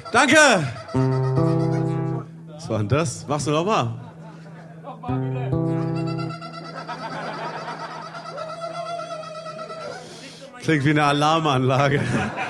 Danke! Was war denn das? Machst du nochmal? Klingt wie eine Alarmanlage.